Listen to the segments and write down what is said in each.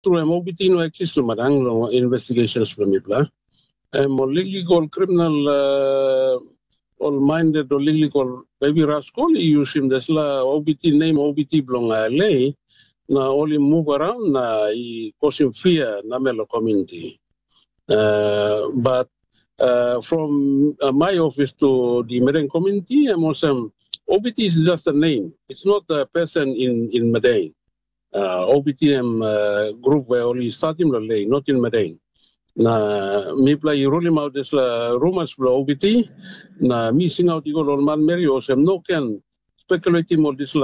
through OBT no exist no madang no investigations from Mipla. Legal criminal or minded or legal baby rascal use him this la OBT name OBT belong LA na only move around na I cause him fear na melo community. But from my office to the Medellin community, I'm also OBT is just a name. It's not a person in Medellin. OBTM group where only starting lay, not in Medellin. Na mi play rolling out this rumors for OBT. Na missing out the goal man Mary Osem no can speculating on this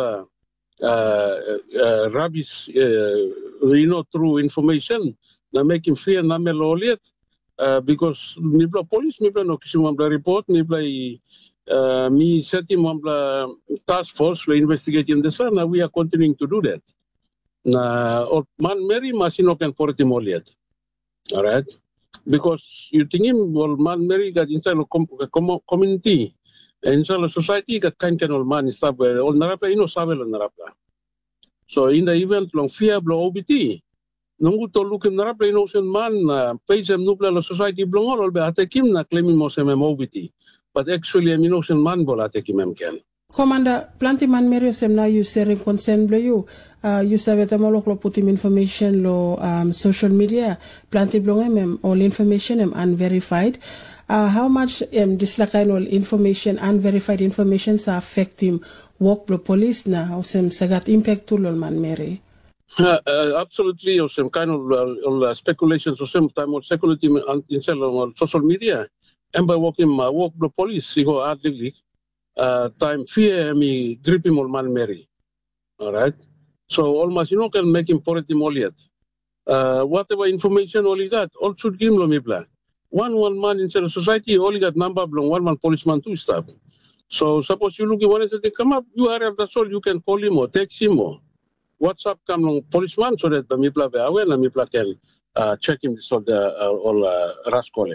rubbish true information. Na making fear na meloliet. Because nibla police nibla no kisimambla report nibla me setting mambla task force for investigating this one. We are continuing to do that. Na man Mary masino can for it. All right, because you think him well man Mary got inside the community, inside the society got kind of man is up where all narapla sabe narapla. So in the event long fear blow OBT. Nungu to look in narapla innocent man page em nupla la society blong all be atekim na claiming mo sem OBT. But actually an innocent man bol atekim em ken. Commander, planti man merio sem na you serim concern blo you saveta molok lo put him information lo social media planti blong em all information em unverified. How much this la kind of information unverified information sa affect him work blo police na sem sagat impact to lo man meri. Absolutely, or some kind of speculations or some time of speculating in social media. And by walking my walk the police, he go hardly time fear me grip him on man Mary. All right. So almost can make him for him all yet. Whatever information all he got, all should give him plan. One man inside the society only got number belong one policeman to stop. So suppose you look at one and say come up, you are that's all you can call him or text him or WhatsApp come long policeman so that the Mipla be aware and Mipla can check him this all rascal.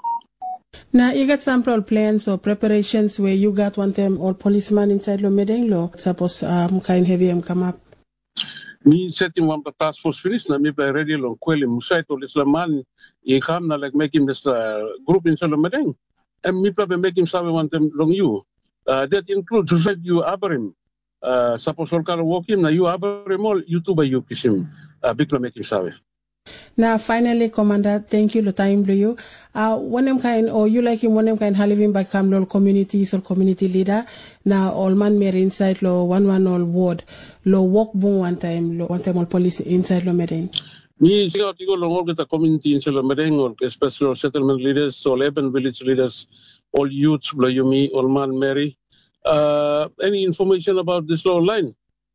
Now you got sample plans or preparations where you got one time or policeman inside lo Medellin lo suppose kind heavy come up. Me setting one task force finish na Mipla ready long kweli musai to this man he come na like making this group inside lo Medellin and Mipla be making some one time long you. That includes to set you abrim. Suppose all kind walk in na you abrimol YouTube you kisim big making sabe. Now finally, Commander, thank you. The time to you. One them kind or you like him one them kind haliving by Camlol communities or community leader. Now all man Mary inside lo one all ward lo walk boom one time all police inside lo Medellin. Me see out you go long all get a community inside lo Medellin or especially settlement leaders, all urban village leaders, all youths, lo you me, all man Mary. Any information about this law line?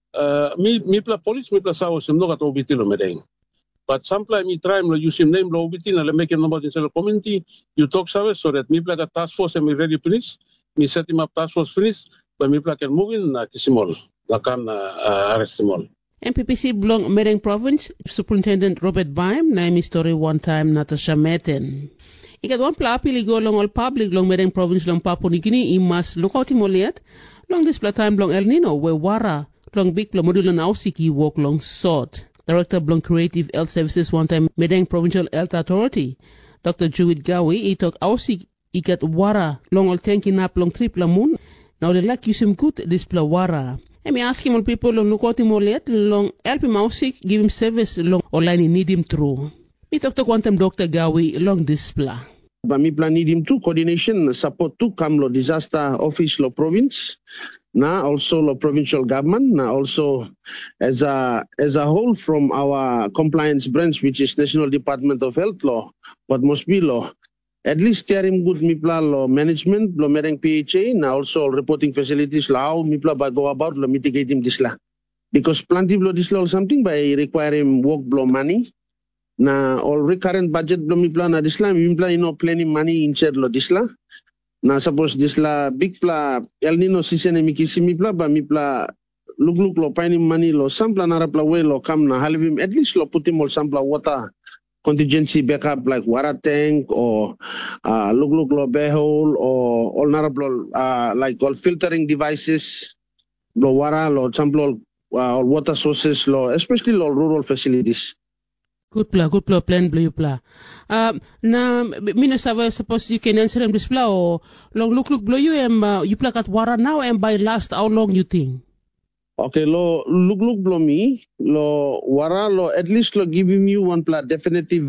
Me pla police, me pla sawas, no got OBT lo Medellin. But sometimes me try to use him name lo OBT na le make a number inside the community. You talk service so that me pla got task force and me ready finish. Me set him up task force finish, but me pla can move in na kisimol, na can arrest him all. MPPC belong Medellin Province, Superintendent Robert Baim, na mi story one time Natasha Meten. Ikat one pla apili go long all public long Medellin Province long Papua New Guinea imas lukauti moliat long this pla time long El Nino we wara long big pla modula na ausiki walk long sort. Director Blong Creative Health Services one time Medellin Provincial Health Authority Dr. Jewit Gawi itok ausik ikat wara long all tanki nap long triple moon now the like use him good this pla wara. And me ask him all people long lukauti moliat long help him ausik give him service long online need him through. We talk to quantum Dr. Gawi long this pla. Mi plan need him to coordination support to come lo disaster office lo province na also lo provincial government na also as a whole from our compliance branch which is National Department of Health law but must be law at least steer him good mipla lo management lo mereng PHA na also reporting facilities lao mipla ba go about lo mitigating this la because plenty lo this law something by require him work blow money na all recurrent budget blow mipla na this la mipla planning money inside lo this la na suppose this la big pla El Nino season mikisi mipla ba mipla lug lo paini money lo sampla narapla we lo kam na halivim at least lo putim all sampla water contingency backup like water tank or lug lo behole or all narapla like all filtering devices lo water lo sampla all water sources lo especially lo rural facilities Good plan blue pla. Na mina suppose you can answer this pla or long look blue you you pla kat wara now and by last how long you think? Okay, lo look blow me lo wara lo at least lo giving you one pla definitive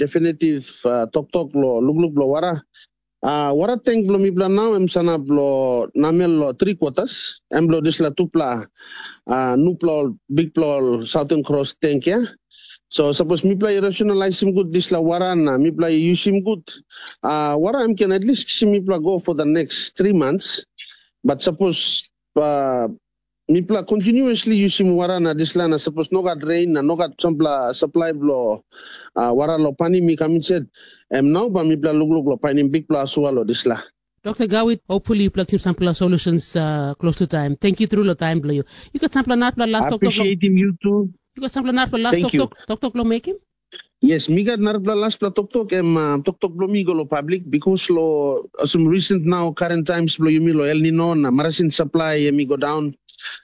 talk lo look blow wara. Wara tank blow me pla now sana blow namel lo 3 quarters em blow this la 2 pla nu pla big pla Southern Cross tank ya. So suppose me play rationalize him good this la wara na me play use him good. Wara can at least see me play go for the next 3 months. But suppose me play continuously use him wara na this la na suppose no got rain na no got supply blow wara lo pani me come said now but me play look lo pani big play swallow this la. Dr. Gawit, hopefully you plug some solutions close to time. Thank you through the time blue. You got some not last I appreciate him you too. You got some not last talk lo make him? Yes, me got narpla last pla talk lo mi go lo public because lo some recent now current times lo yumi lo El Nino na marasin supply mi go down.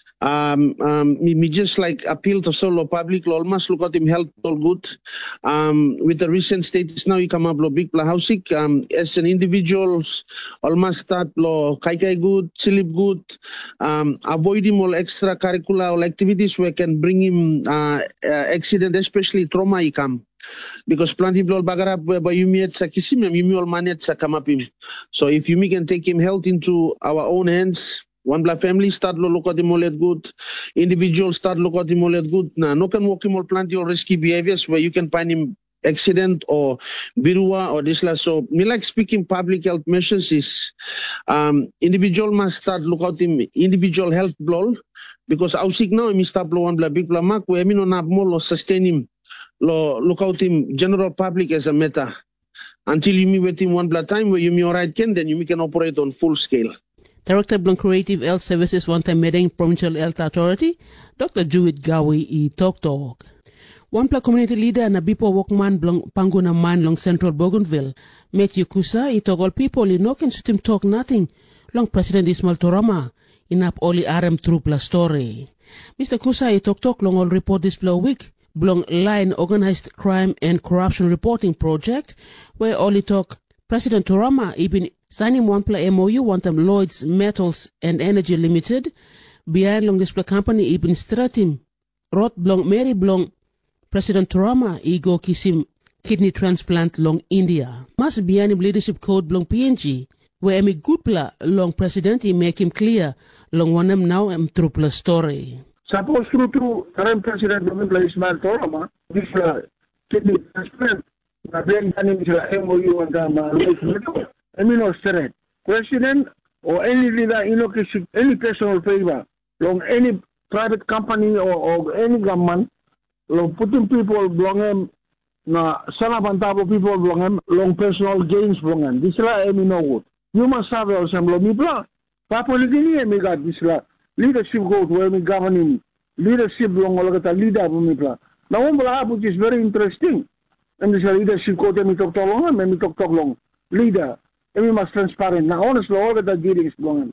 Me just like appeal to solo public lo almost look at him health all good. With the recent status now you come up lo big pla housing as an individuals almost start lo kai good, sleep good, avoid him all extracurricular activities where can bring him accident, especially trauma he come. Because plenty people bagarap whereby you meet sa kisim you all manet sa kamapim. So if you can take him health into our own hands. One black family start look at him all at good. Individuals start look at him all at good. Now, no can walk him all plenty or risky behaviors where you can find him accident or birua or this la. So me like speaking public health measures is individual must start look at him individual health blow because I sick now me start blow one black big black mark where me no nap more sustain him look out him general public as a matter until you meet with him one black time where you me alright then you can operate on full scale. Director Blong Creative Health Services one-time Medang Provincial Health Authority, Dr. Jewett Gawi I Talk. One pla community leader na bipo walkman blong panguna man long Central Bougainville, Matthew Kusa I talk all people I no can suit him talk nothing long President Ismail Torama inap oli RM through pla story. Mr. Kusa I talk long all report this pla week blong line organized crime and corruption reporting project where only talk President Torama even signing one pla MOU one time Lloyd's Metals and Energy Limited behind long this pla company even stratim rot blong Mary blong President Torama go kisim kidney transplant long India. Mas behind him leadership code blong PNG where emi good pla long president he make him clear long one them now through pla story. Suppose through current president Ismail Torama this kidney transplant na ben kanin sila MOU and Lloyd's Metals. I mean, no straight. President or any leader, any personal favor, long any private company or any government, long putting people belong na sana pantabo people belong long personal gains belong. This la I mean no good. You must have also long me bla. Papua New Guinea me got this la leadership go where me governing leadership belong all the leader me bla. Now one which is very interesting. And this leadership go me talk long, me talk long leader. And we must transparent. Now, honestly, all of that dealing is belonging.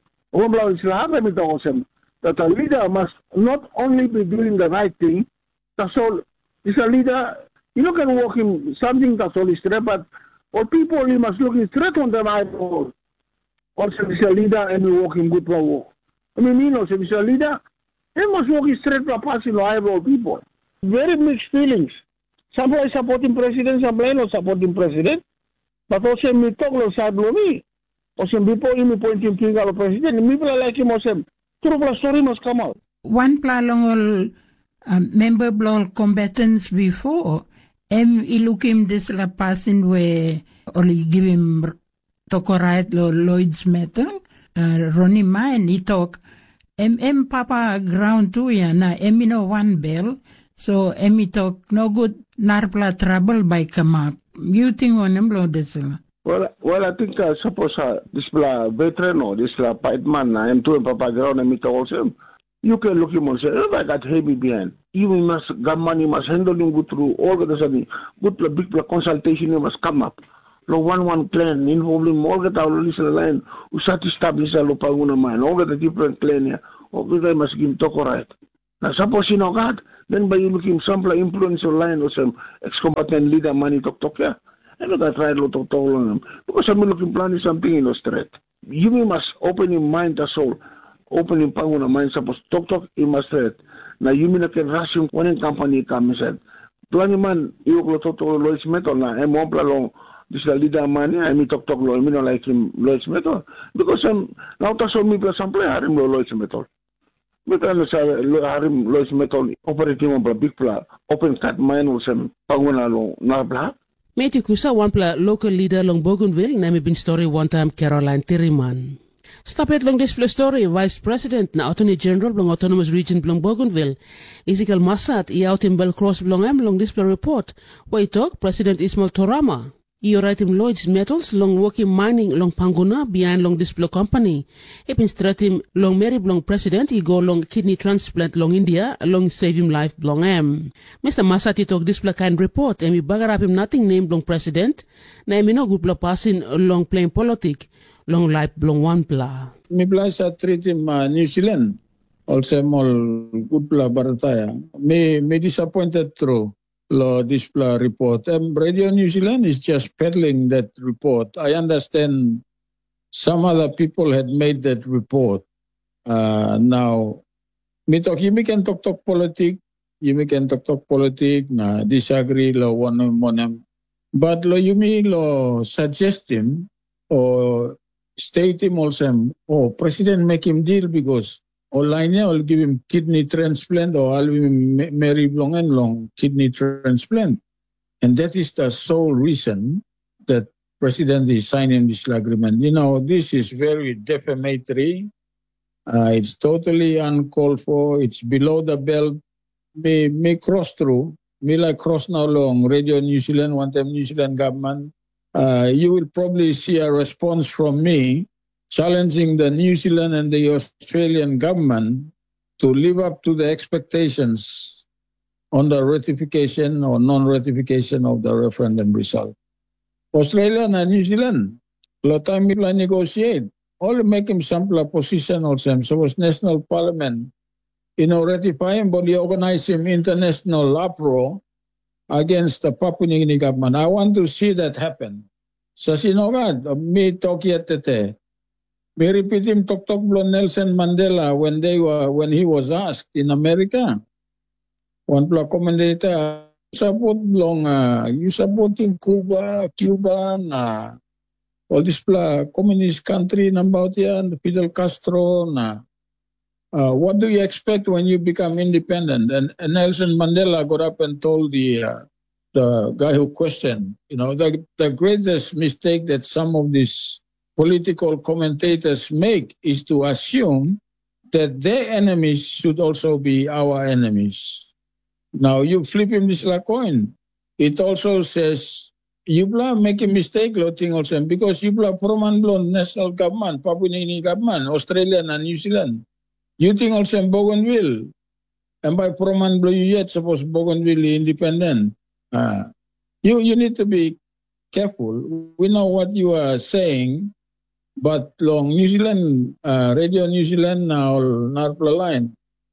That a leader must not only be doing the right thing, that's all. It's a leader, you know, can walk him something that's all is straight, but all people, you must look straight on the right road. Also, it's a leader and we walk him good for walk. I mean, you know, if it's a leader, he must walk straight for passing the eyebrow people. Very mixed feelings. Somebody supporting president, somebody not supporting president. But also me talk lo sa blomi. Also people me pointing finger lo president. Me pala like him also. True pla story must come out. One pla long member blol combatants before. Look him this la passing where only give him talk right lo Lloyd's Metal. Ronnie Mine he talk. Papa ground too ya na no one bell. So talk no good narpla trouble by come up. You think on him blow this? Well, I think suppose this veteran or this fight man, I am doing Papa ground and also. You can look him and say, oh, I got heavy behind. You must got money, must handle him good through all the sudden. Good big consultation, you must come up. No one plan involving all the our line who start to establish a Lopaguna mine, all the different plan here. All the guy must give him talk right. Now, suppose you know God, then by you looking some influence online or some ex-combatant leader money talk yeah. And look, I tried to talk on them. Because I'm looking planning something in the street. You must open your mind as well. Open your mind, suppose talk in my street. Now you mean I can rush him when company come and said, Planning man, you go talk Lloyd's metal now, and more long. This is the leader money, I mean talk Lloyd, I like him Lloyd's metal. Because now that's all me plus some play, I Lloyd's metal. But I harim Lloyd's metal operating on a big plan, open cut mine or some panguna long, not black. Meti kusa wampla local leader long Bougainville, nami bin story one time Caroline Tiriman. Stop it long display story, Vice President na Attorney General long Autonomous Region long Bougainville, Ezekiel Massat, out in Belcross long long display report, where he talk President Ismail Torama. Iyo right him Lloyd's Metals long working mining long Panguna behind long display company. He been straight him long Mary long president he go long kidney transplant long India long save him life long Mr. Masati talk display kind report and we bagar up him nothing named long president na mi no good bla passing long plain politic long life long one bla. Mi bla sa treat him New Zealand also mol good bla barataya. Me disappointed through. Law display report. Radio New Zealand is just peddling that report. I understand some other people had made that report. Now, you can talk politics. You can talk politics. Na disagree law one. But you may suggest him or state him also. Oh, president make him deal because. Online, I'll give him kidney transplant or I'll give him Mary long kidney transplant. And that is the sole reason that President is signing this agreement. You know, this is very defamatory. It's totally uncalled for. It's below the belt. May cross through. May like cross now long. Radio New Zealand, one time New Zealand government. You will probably see a response from me challenging the New Zealand and the Australian government to live up to the expectations on the ratification or non-ratification of the referendum result. Australia and New Zealand, a lot of time people negotiate, all make him sample a position also. So was National Parliament, ratify him, but they organize him international uproar against the Papua New Guinea government. I want to see that happen. Sa sinogad, me talk yet tete. May repeat him talk Nelson Mandela when he was asked in America. One block commentator support you supporting Cuba, all this communist country about here and Fidel Castro what do you expect when you become independent? And Nelson Mandela got up and told the guy who questioned, the greatest mistake that some of these political commentators make is to assume that their enemies should also be our enemies. Now you flip him this coin. It also says you make a mistake, also, because you pro-man national government, Papua New Guinea government, Australia and New Zealand. You think also Bougainville, and by pro-man you yet suppose Bougainville independent. You need to be careful. We know what you are saying. But long New Zealand, Radio New Zealand now, Narpla line,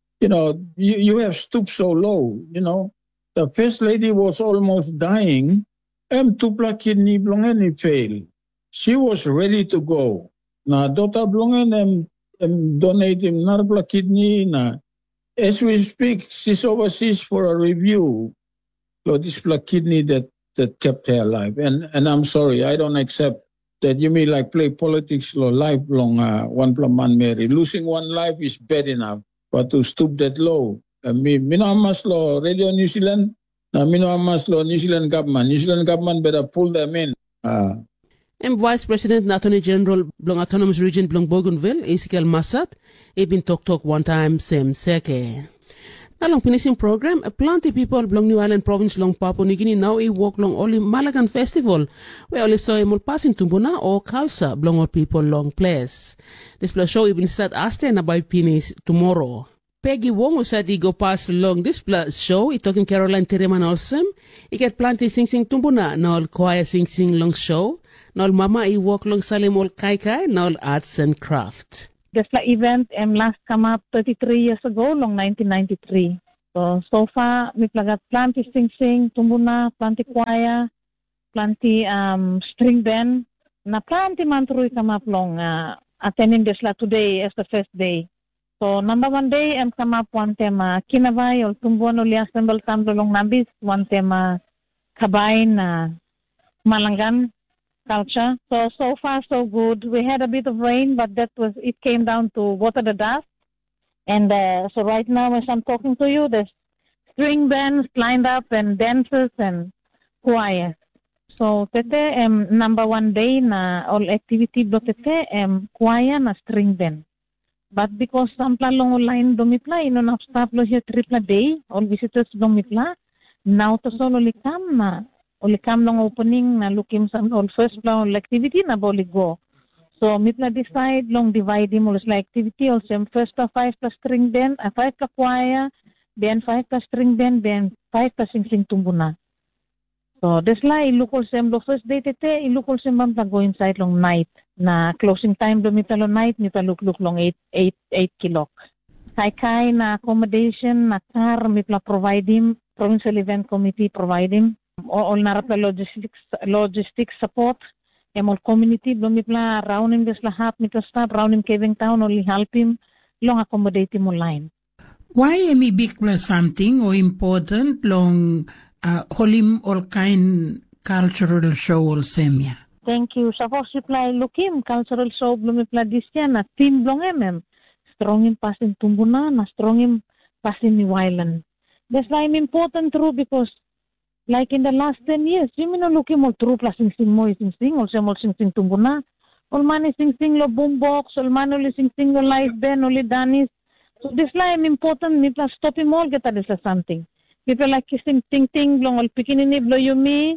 you have stooped so low, The First Lady was almost dying, and tupla kidney blongen failed. She was ready to go. Na Dota blongen donate him Narpla kidney. As we speak, she's overseas for a review. This kidney that kept her alive. And I'm sorry, I don't accept that you may play politics lifelong, one man Mary. Losing one life is bad enough, but to stoop that low. Minamas law, Radio New Zealand, minamas law, New Zealand government better pull them in. And Vice President and Attorney General Blong Autonomous Region Blong Bougainville, Ezekiel Massat, been talk one time same seke. Along finishing program, plenty people along New Island province long Papua New Guinea now walk long only Malagan Festival, where only saw him passing Tumbuna or Khalsa belong all people long place. This plus show even start asking about Pinis tomorrow. Peggy Wong said he go pass along this plus show, he talking Caroline Tiriman also. He get plenty sing Tumbuna, now all choir sing long show, now all mama he walk long Salim all Kai, now all arts and craft. This event last come up 33 years ago, long 1993. So far, we got plenty sing-sing, tumbuna, plenty choir, plenty string band. Na plenty man through come up long attending this today as the first day. So number 1 day, come up one tema kinavay or tumbuan uli assemble tamblo long nabis, one tema kabain Malangan culture. So far so good. We had a bit of rain, but it came down to water the dust. And so right now, as I'm talking to you, there's string bands lined up and dancers and choir. So tete number 1 day na all activity blo tete choir na string band. But because sampla long line domipla, na stop lo here triple day, all visitors domipla, now to solo likam na ulikam long opening na lukim sa all first long activity na boli go. So mitla decide long divide him all activity also first 5 plus string band, 5 ka choir, then 5 ka string band, then 5 ka sing-sing tumbuna. So this la ilukol sem lo first day tete ilukol sem bam go inside long night na closing time do mitalo night mitalo look long 8 kilok. Kai na accommodation na car mitla provide him, provincial event committee provide him all narapla logistics support all community do mitla around him this lahat mitla start around him Kevin town only help him long accommodate him online. Why big plus something or important long holim all kind cultural show all semia? Thank you. Suppose supply lookim cultural show blumipla this year na team blong strong in passing tumbuna na strong in passing New Island. That's why I'm important true because like in the last 10 years, you mean lookim all true plus sing mo sing also all sing tumbuna. All man sing lo boombox, all man only sing lo live band, only Danis. So this why I'm important. Me plus stop him all get this something. People like kissing ting long all pikinini blow you me.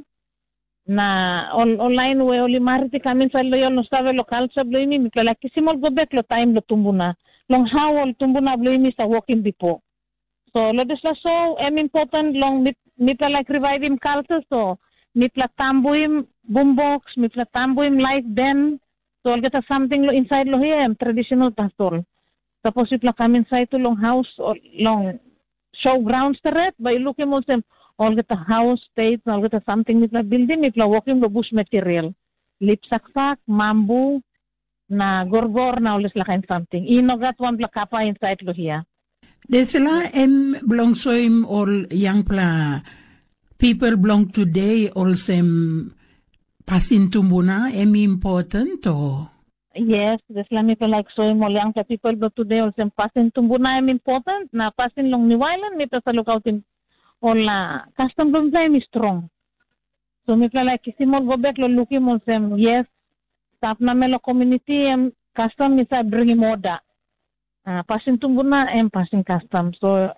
Na online we only mariti kami sa loyal no stave local sa blow me. People like kissing all go back lo time lo tumbuna. Long how all tumbuna blow me sa walking before. So lo this so important long people like revive him culture so mitla tambuim boombox mitla tambuim live band. So all get something lo inside lo here traditional pastor. Suppose mitla kami inside to long house or long show grounds the red by looking also all get a house stage all get something with the building it walking the bush material lip saksak mambu na gorgor na all this like something inogat one pla kapa inside lo here desela belong so him all young pla people belong today all same passing tumbuna important or yes, the Islamic like so young people, but today also passing tumbuna am important. Na passing long New Island, me sa lookout in all custom room time is strong. So me like kisimol go back lo looking also yes, staff na melo community custom is bringing order. Passing tumbuna and passing custom. So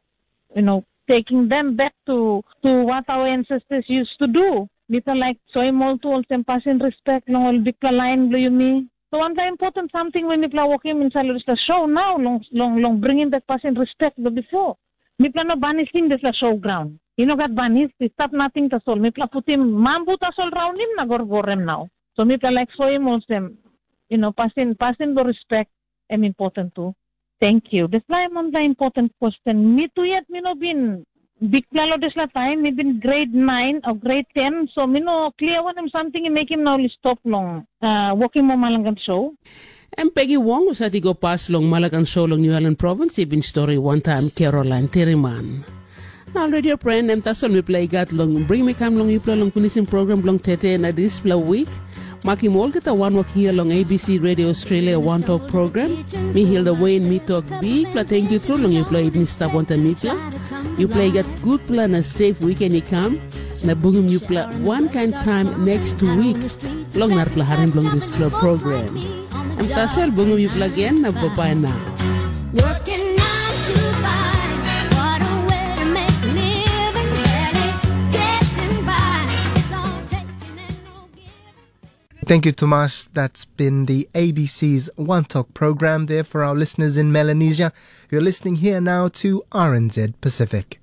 taking them back to what our ancestors used to do. Me like so to also passing respect long all big line blue me. So one very important something when we walking inside the show now, long bringing that person respect the before. We plan no banishing this show ground. Got banished, stop nothing to solve. We plan put him mambu to solve round him na gorgorem now. So we plan like so him also, passing the respect am important too. Thank you. This is one the important question. Me too yet me no been big plalo this time. Me been grade 9 or grade 10. So me no clear one him something and make him now stop long. Walking mo Malangan show. And Peggy Wong was at go pass long Malangan show long New Island province. Ibin story one time Caroline Terriman. Now radio friend and tasol me play got long bring me come long you play long finishing program long tete na this play week. Maki mol kita one walk here long ABC Radio Australia One Talk program. Me Hilda Wayne me talk big pla thank you through long you play ibn stop one time me pla. You play got good plan a safe weekend you come. Na bugum you play one kind time next week. Long nar pla harim long this program. Am tasel bugum you play again na bye now. Working 9 to 5, what a way to make a living, barely getting by. It's all taking and no giving. Thank you, Tomas. That's been the ABC's One Talk program there for our listeners in Melanesia. You're listening here now to RNZ Pacific.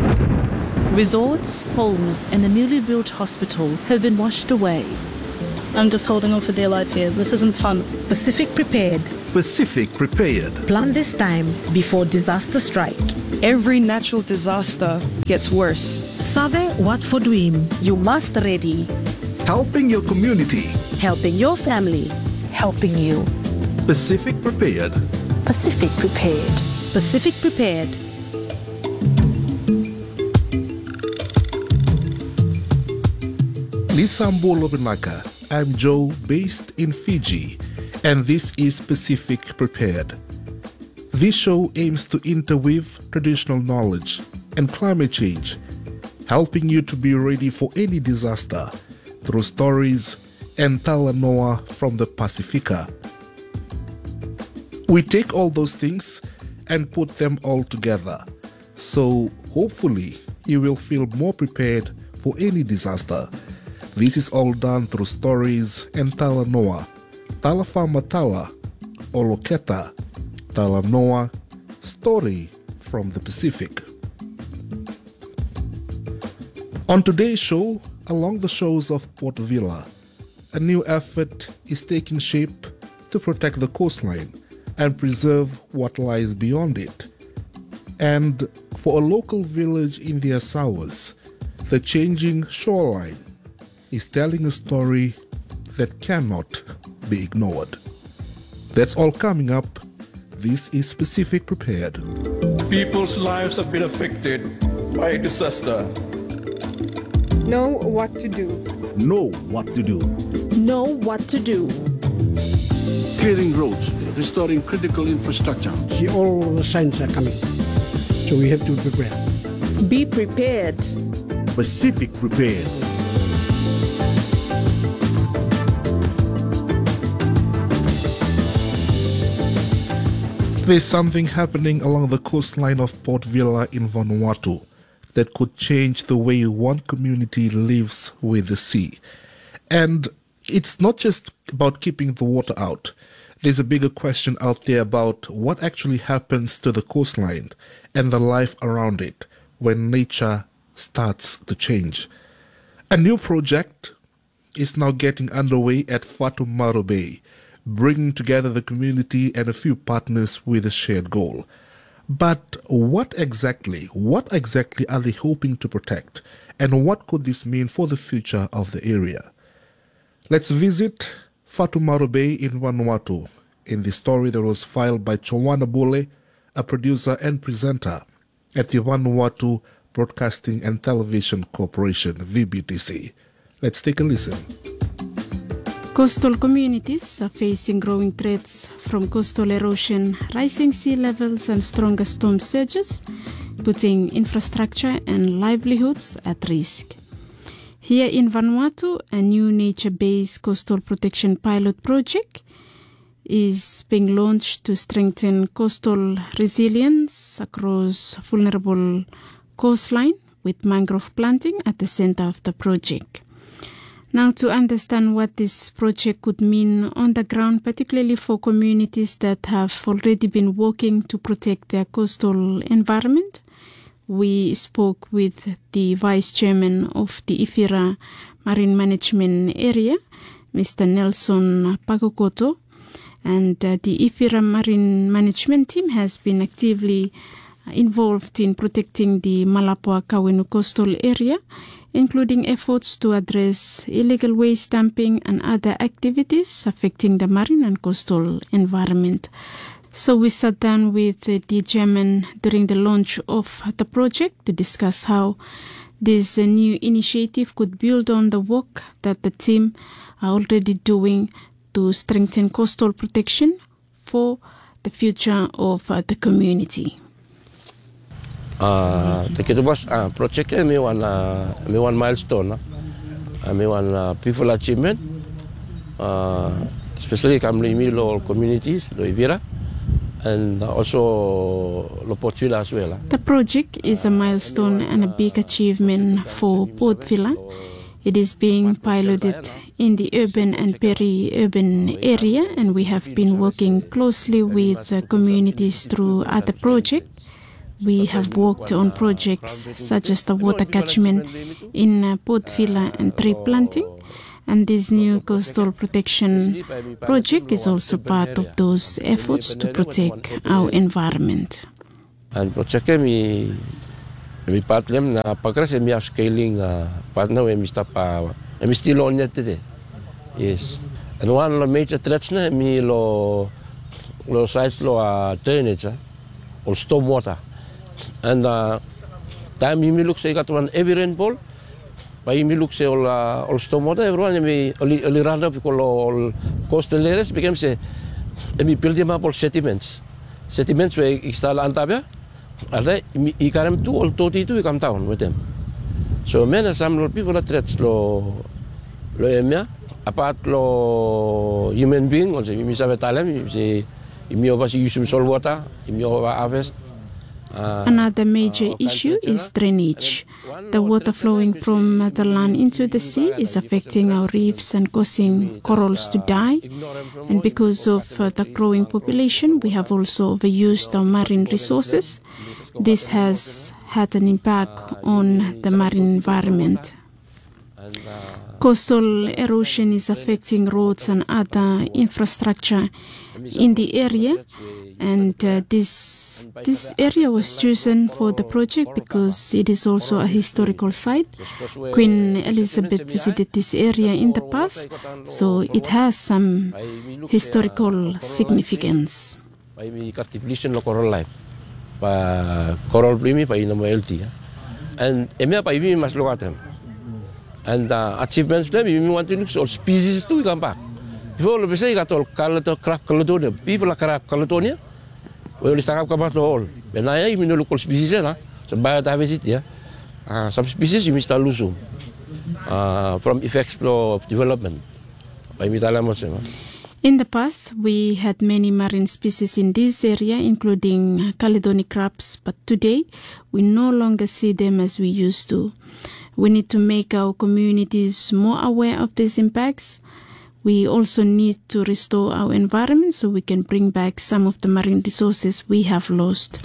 Resorts, homes and a newly built hospital have been washed away. I'm just holding on for dear life here. This isn't fun. Pacific Prepared. Pacific Prepared. Plan this time before disaster strike. Every natural disaster gets worse. Save Watford Dream. You must ready. Helping your community. Helping your family. Helping you. Pacific Prepared. Pacific Prepared. Pacific Prepared. Lisambo Lobinaka. I'm Joe, based in Fiji, and this is Pacific Prepared. This show aims to interweave traditional knowledge and climate change, helping you to be ready for any disaster through stories and talanoa from the Pacifica. We take all those things and put them all together, so hopefully you will feel more prepared for any disaster. This is all done through stories and talanoa, talafama tala, oloketa, talanoa, story from the Pacific. On today's show, along the shores of Port Vila, a new effort is taking shape to protect the coastline and preserve what lies beyond it. And for a local village in the Azores, the changing shoreline is telling a story that cannot be ignored. That's all coming up. This is Pacific Prepared. People's lives have been affected by disaster. Know what to do. Know what to do. Know what to do. Clearing roads, restoring critical infrastructure. See, all the signs are coming, so we have to prepare. Be prepared. Pacific Prepared. There's something happening along the coastline of Port Vila in Vanuatu that could change the way one community lives with the sea. And it's not just about keeping the water out. There's a bigger question out there about what actually happens to the coastline and the life around it when nature starts to change. A new project is now getting underway at Fatu Maro Bay, bringing together the community and a few partners with a shared goal. But what exactly are they hoping to protect, and what could this mean for the future of the area? Let's visit Fatu Maro Bay in Vanuatu in the story that was filed by Chowana Bule, a producer and presenter at the Vanuatu Broadcasting and Television Corporation, VBTC. Let's take a listen. Coastal communities are facing growing threats from coastal erosion, rising sea levels and stronger storm surges, putting infrastructure and livelihoods at risk. Here in Vanuatu, a new nature-based coastal protection pilot project is being launched to strengthen coastal resilience across vulnerable coastline with mangrove planting at the center of the project. Now, to understand what this project could mean on the ground, particularly for communities that have already been working to protect their coastal environment, we spoke with the Vice Chairman of the Ifira Marine Management Area, Mr. Nelson Pakokoto, and the Ifira Marine Management team has been actively involved in protecting the Malapua Kawenu coastal area, including efforts to address illegal waste dumping and other activities affecting the marine and coastal environment. So we sat down with the chairman during the launch of the project to discuss how this new initiative could build on the work that the team are already doing to strengthen coastal protection for the future of the community. Thank you, boss. Project me one milestone. Me one people achievement. Especially coming in local communities, lo Ivira, and also lo Port Vila as well. The project is a milestone and a big achievement for Port Vila. It is being piloted in the urban and peri-urban area, and we have been working closely with the communities throughout the project. We have worked on projects such as the water catchment in Port Vila and tree planting, And this new coastal protection project is also part of those efforts to protect our environment. And project mi part lem na pagkras mi scaling partner we mi stop mi still on it today. Yes. And one of the major threats na mi lo size lo drainage or storm water. And time mi look say got one heavy rainfall. By mi look say all storm water everyone mi only run up because all coastal areas became say mi build them up all sediments. Sediments we install antabia. Ada ikarem tu all toti tu ikam town with them. So many some people that threats lo emia apart lo human being also mi sabe talem si mi obasi use salt water mi harvest. Another major issue is drainage. The water flowing from the land into the sea is affecting our reefs and causing corals to die. And because of the growing population, we have also overused our marine resources. This has had an impact on the marine environment. Coastal erosion is affecting roads and other infrastructure in the area. And this area was chosen for the project because it is also a historical site. Queen Elizabeth visited this area in the past, so it has some historical significance. Coral primi pa ina healthy. And emia pa imi mas lokatem. And achievements them we want to look all species to come back. Before we say got all crab Caledonia, people like crab Caledonia. We only start up about all. When I even local species na, so biodiversity some species you must lose from effects of development. By In the past, we had many marine species in this area, including Caledonic crabs, but today we no longer see them as we used to. We need to make our communities more aware of these impacts. We also need to restore our environment so we can bring back some of the marine resources we have lost.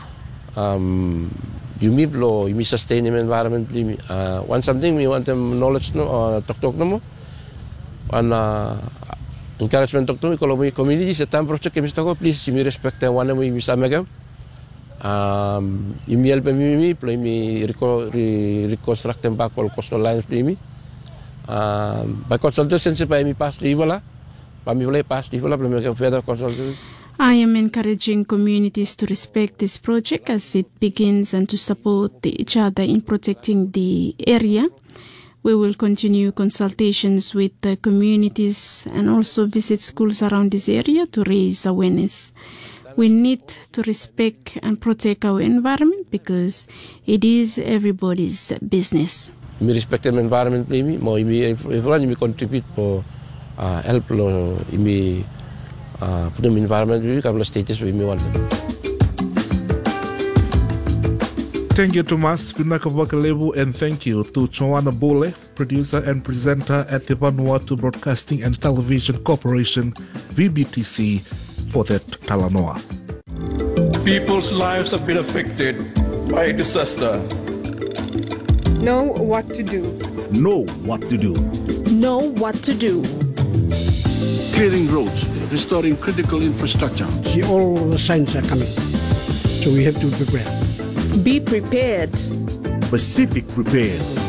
You sustain the environment. One something we want them knowledge no talk no mo. And encouragement talk to me community sa time project kami ko please you respect the one we misa mega. You help me play me reconstruct them back all coastal lines me. By consultation pa mi pass wala pa mi wala pass wala pa further consultation. I am encouraging communities to respect this project as it begins and to support each other in protecting the area. We will continue consultations with the communities and also visit schools around this area to raise awareness. We need to respect and protect our environment because it is everybody's business. Me respect the environment me mo everyone me contribute for help lo me put the environment we couple stages we me want. Thank you Tomas Pinakavakalebu and thank you to Choana Bole, producer and presenter at the Vanuatu Broadcasting and Television Corporation VBTC for that talanoa. People's lives have been affected by disaster. Know what to do. Know what to do. Know what to do. Clearing roads, restoring critical infrastructure. See, all the signs are coming. So we have to prepare. Be prepared. Pacific Prepared.